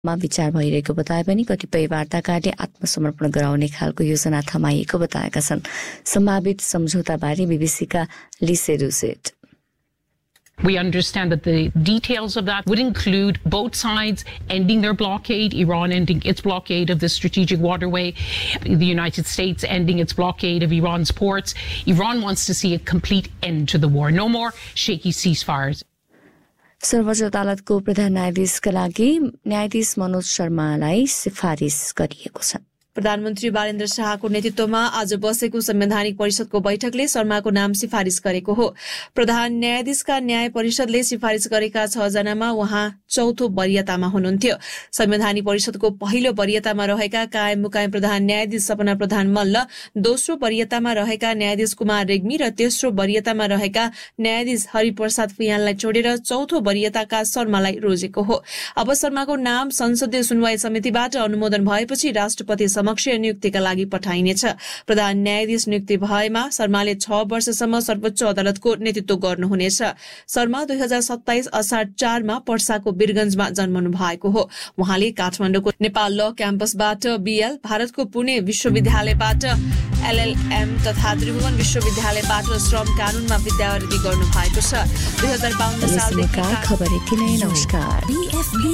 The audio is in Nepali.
मा विचार भइरहेको बताए पनि कतिपय वार्ताकारले आत्मसमर्पण गराउने खालको योजना थमाइएको बताएका छन्। सम्भावित सम्झौताबारे बीबीसीका लिसे रुसेट। We understand that the details of that would include both sides ending their blockade, Iran ending its blockade of the strategic waterway, the United States ending its blockade of Iran's ports. Iran wants to see a complete end to the war. No more shaky ceasefires. सर्वोच्च अदालतको प्रधान न्यायाधीशका लागि न्यायाधीश मनोज शर्मालाई सिफारिस गरिएको छ। प्रधानमन्त्री बालेन्द्र शाहको नेतृत्वमा आज बसेको संवैधानिक परिषदको बैठकले शर्माको नाम सिफारिस गरेको हो। प्रधान न्यायाधीशका न्याय परिषदले सिफारिस गरेका 6 जनामा उहाँ चौथो वरियतामा हुनुहुन्थ्यो। संवैधानिक परिषदको पहिलो वरियतामा रहेका कायम मुकायम प्रधान न्यायाधीश सपना प्रधान मल्ल, दोस्रो वरियतामा रहेका न्यायाधीश कुमार रेग्मी र तेस्रो वरियतामा रहेका न्यायाधीश हरिप्रसाद फुयानलाई छोडेर चौथो वरियताका शर्मालाई रोजेको हो। अब शर्माको नाम संसदीय सुनवाई समितिबाट अनुमोदन भएपछि राष्ट्रपति समक्ष नियुक्तिका लागि पठाइनेछ। प्रधान न्यायाधीश नियुक्ति भएमा शर्माले 6 वर्षसम्म सर्वोच्च अदालतको नेतृत्व गर्नुहुनेछ। शर्मा 2027 असार 4 मा पर्साको वीरगंजमा जन्मनु भएको हो। उहाँले काठमाडौँको नेपाल ल क्याम्पसबाट बीएल, भारतको पुणे विश्वविद्यालयबाट एलएलएम तथा त्रिभुवन विश्वविद्यालयबाट श्रम कानूनमा विद्यावृत्ति गर्नु भएको छ। 2052 सालदेखि खबर यति नै। नमस्कार।